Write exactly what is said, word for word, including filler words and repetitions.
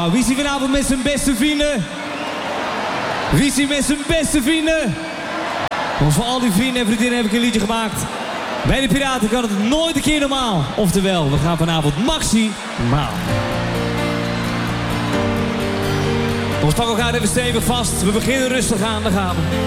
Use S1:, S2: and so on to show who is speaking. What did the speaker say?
S1: Oh, wie is hier vanavond met zijn beste vrienden? Wie is hier met zijn beste vrienden? Want voor al die vrienden en vriendinnen heb ik een liedje gemaakt. Bij de Piraten kan het nooit een keer normaal. Oftewel, we gaan vanavond maximaal. Ons pak elkaar even stevig vast. We beginnen rustig aan, daar gaan we.